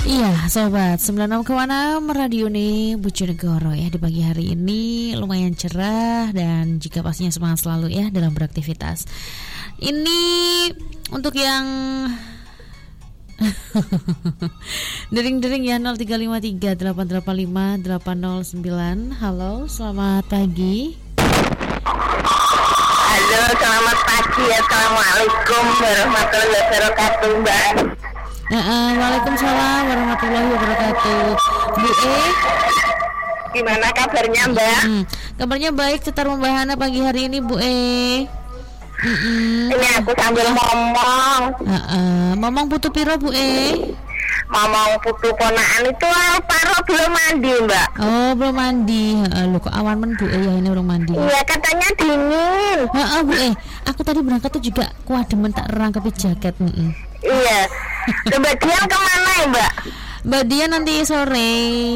Iya sobat 96,6 Radio nih Bojonegoro ya. Di pagi hari ini lumayan cerah dan juga pastinya semangat selalu ya dalam beraktivitas. Ini untuk yang dering-dering ya 0353885809. Halo, selamat pagi. Halo, selamat pagi. Assalamualaikum warahmatullahi wabarakatuh, Mbak. Waalaikumsalam warahmatullahi wabarakatuh. Bu Gimana kabarnya, Mbak? Kabarnya baik. Setar membahana pagi hari ini, Bu Ini aku sambil ngomong. Momong putu piro, Bu Ngomong putu ponaan itu paro belum mandi, Mbak. Oh, belum mandi. Lu kok awan men, Bu ya ini belum mandi. Iya, katanya dingin. Bu aku tadi berangkat tuh juga kuademen tak rangkepi jaket. Iya. Mbak Dian kemana ya, Mbak? Mbak Dian nanti sore.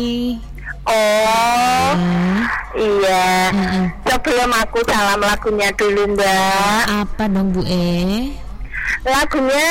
Oh, iya. Sebelum aku salam lagunya dulu, Mbak. Apa dong, Bu Lagunya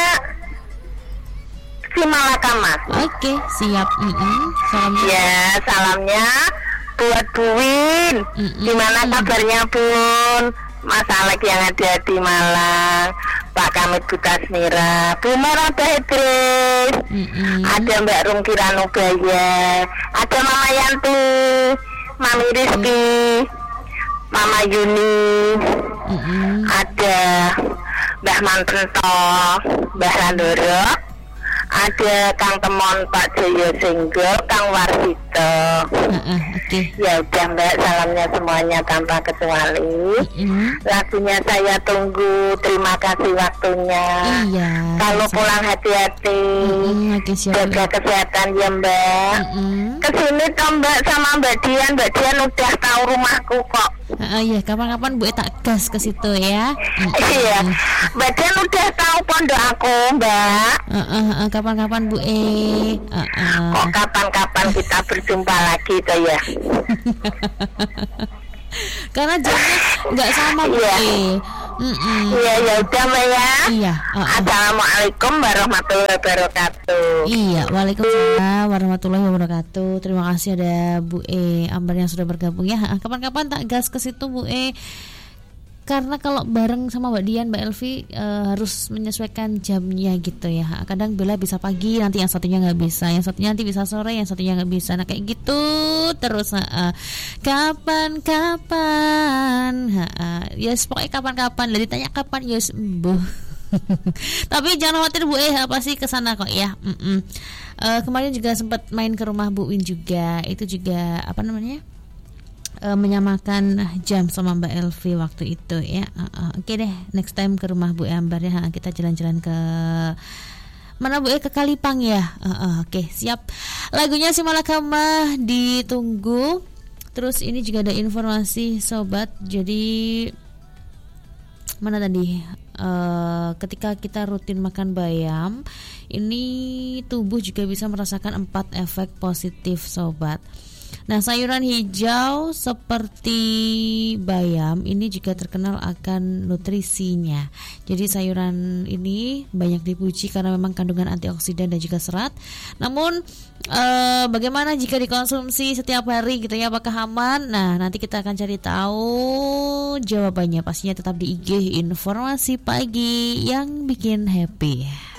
Si Malakama. Oke, siap. Salamnya. Ya, salamnya buat Bu Win. Gimana kabarnya, Bun? Mas Alek yang ada di Malang, Pak Kamit Butasmira, Bu Merah Idris, ada Mbak Rum Kiranubaya, ada Mama Yanti, Mami Rizky, Mama Yuni, ada Mbah Mantento, Mbah Landoro, ada Kang Temon, Pak Joyo Singgol, Kang Warsito. Ya udah, Mbak, salamnya semuanya tanpa kecuali. Lagunya saya tunggu. Terima kasih waktunya. Iya. Kalau pulang hati-hati. Jaga kesehatan ya, Mbak. Kesini toh, Mbak, sama Mbak Dian. Mbak Dian udah tahu rumahku kok. Iya, kapan-kapan Bu tak gas ke situ ya. Iya. Mbak Dian udah tahu pondok aku, Mbak. Kapan-kapan Bu Kok kapan-kapan kita berjumpa lagi tuh ya. Karena jamnya nggak sama Bu Iya, ya udah, Mbak ya. Iya. Assalamualaikum warahmatullahi wabarakatuh. Iya, waalaikumsalam warahmatullahi wabarakatuh. Terima kasih ada Bu Ambar yang sudah bergabung ya. Kapan-kapan tak gas ke situ Bu Karena kalau bareng sama Mbak Dian, Mbak Elvi harus menyesuaikan jamnya gitu ya. Kadang Bella bisa pagi, nanti yang satunya nggak bisa, yang satunya nanti bisa sore, yang satunya nggak bisa. Nah kayak gitu terus. Kapan-kapan, yes pokoknya kapan-kapan. Lah ditanya kapan, yes Bu. Tapi jangan khawatir Bu apa sih kesana kok ya. Kemarin juga sempat main ke rumah Bu Win juga. Itu juga apa namanya? Menyamakan jam sama Mbak Elvi waktu itu ya. Oke deh, next time ke rumah Bu Ambar ya. Kita jalan-jalan ke mana Bu ke Kalipang ya. Oke, siap. Lagunya Si Malakama ditunggu. Terus ini juga ada informasi sobat. Jadi mana tadi? Ketika kita rutin makan bayam, ini tubuh juga bisa merasakan 4 efek positif sobat. Nah, sayuran hijau seperti bayam ini juga terkenal akan nutrisinya. Jadi sayuran ini banyak dipuji karena memang kandungan antioksidan dan juga serat. Namun bagaimana jika dikonsumsi setiap hari gitu ya, apakah aman? Nah, nanti kita akan cari tahu jawabannya. Pastinya tetap di IG Informasi Pagi yang bikin happy.